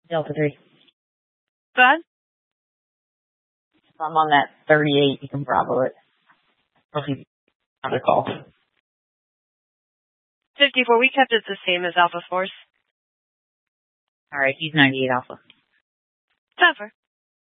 Delta 3. Go ahead. If I'm on that 38, you can Bravo it. Or if you have a call. 54, we kept it the same as Alpha Force. Alright, he's 98 Alpha. Cover.